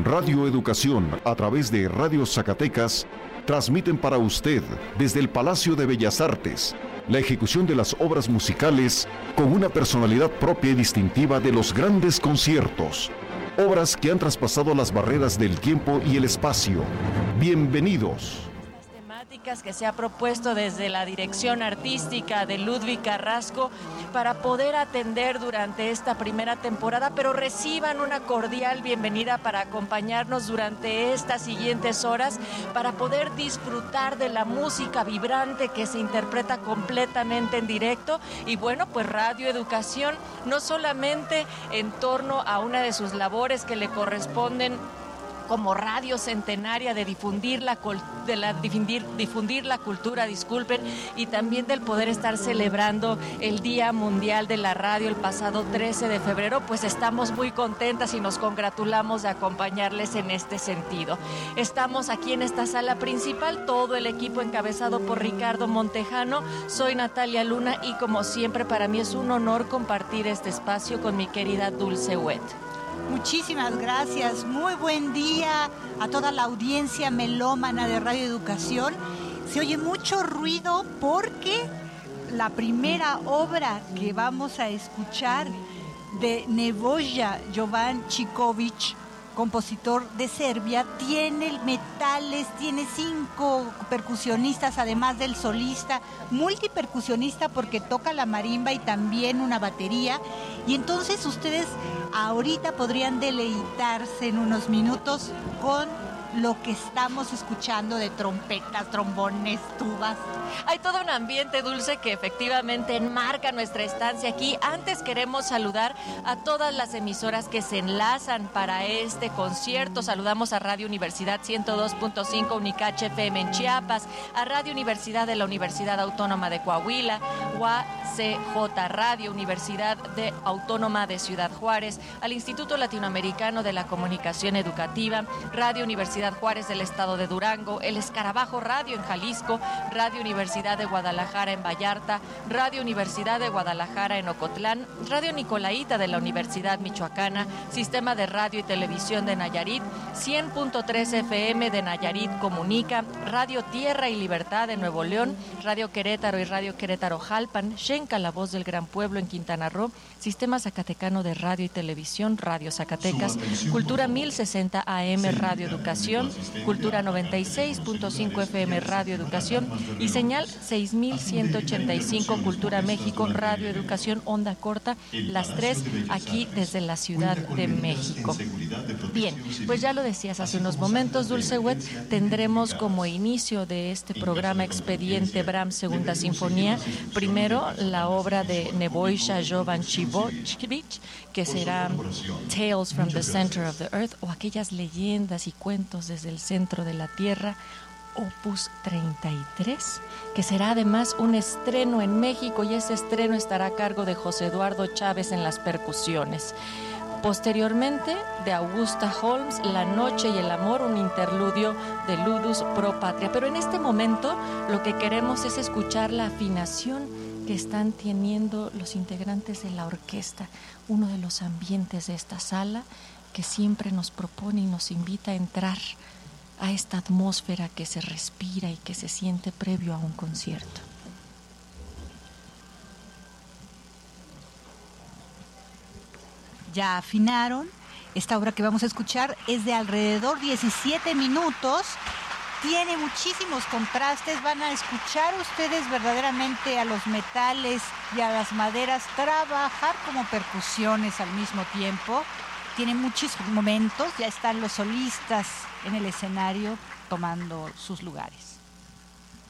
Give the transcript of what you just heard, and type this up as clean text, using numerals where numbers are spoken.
Radio Educación, a través de Radio Zacatecas, transmiten para usted, desde el Palacio de Bellas Artes, la ejecución de las obras musicales con una personalidad propia y distintiva de los grandes conciertos. Obras que han traspasado las barreras del tiempo y el espacio. Bienvenidos. Que se ha propuesto desde la dirección artística de Ludwig Carrasco para poder atender durante esta primera temporada, pero reciban una cordial bienvenida para acompañarnos durante estas siguientes horas, para poder disfrutar de la música vibrante que se interpreta completamente en directo. Y bueno, pues Radio Educación, no solamente en torno a una de sus labores que le corresponden como radio centenaria de difundir la cultura, y también del poder estar celebrando el Día Mundial de la Radio el pasado 13 de febrero, pues estamos muy contentas y nos congratulamos de acompañarles en este sentido. Estamos aquí en esta sala principal, todo el equipo encabezado por Ricardo Montejano. Soy Natalia Luna y como siempre para mí es un honor compartir este espacio con mi querida Dulce Wet. Muchísimas gracias, muy buen día a toda la audiencia melómana de Radio Educación. Se oye mucho ruido porque la primera obra que vamos a escuchar de Nebojša Jovančićović, compositor de Serbia, tiene metales, tiene 5 percusionistas, además del solista, multipercusionista porque toca la marimba y también una batería. Y entonces ustedes ahorita podrían deleitarse en unos minutos con lo que estamos escuchando de trompetas, trombones, tubas. Hay todo un ambiente, Dulce, que efectivamente enmarca nuestra estancia aquí. Antes queremos saludar a todas las emisoras que se enlazan para este concierto. Saludamos a Radio Universidad 102.5 Unicache FM en Chiapas, a Radio Universidad de la Universidad Autónoma de Coahuila, UACJ Radio, Universidad Autónoma de Ciudad Juárez, al Instituto Latinoamericano de la Comunicación Educativa, Radio Universidad Juárez del Estado de Durango, el Escarabajo Radio en Jalisco, Radio Universidad de Guadalajara en Vallarta, Radio Universidad de Guadalajara en Ocotlán, Radio Nicolaita de la Universidad Michoacana, Sistema de Radio y Televisión de Nayarit, 100.3 FM de Nayarit Comunica, Radio Tierra y Libertad de Nuevo León, Radio Querétaro y Radio Querétaro Jalpan, Xenca, La Voz del Gran Pueblo en Quintana Roo, Sistema Zacatecano de Radio y Televisión, Radio Zacatecas, Cultura 1060 AM Radio Educación, Cultura 96.5 FM Radio Educación y Señal 6185 Cultura México Radio Educación Onda Corta, las 3 aquí desde la Ciudad de México. Bien, pues ya lo decías hace unos momentos, Dulce Wet, tendremos como inicio de este programa Expediente Brahms Segunda Sinfonía, primero la obra de Nebojša Jovančićović, que será Tales from the Center of the Earth, o aquellas leyendas y cuentos desde el centro de la Tierra, Opus 33, que será además un estreno en México, y ese estreno estará a cargo de José Eduardo Chávez en las percusiones. Posteriormente, de Augusta Holmes, La Noche y el Amor, un interludio de Ludus Pro Patria. Pero en este momento lo que queremos es escuchar la afinación que están teniendo los integrantes de la orquesta, uno de los ambientes de esta sala que siempre nos propone y nos invita a entrar a esta atmósfera que se respira y que se siente previo a un concierto. Ya afinaron. Esta obra que vamos a escuchar es de alrededor 17 minutos. Tiene muchísimos contrastes. Van a escuchar ustedes verdaderamente a los metales y a las maderas trabajar como percusiones al mismo tiempo. Tiene muchos momentos. Ya están los solistas en el escenario tomando sus lugares.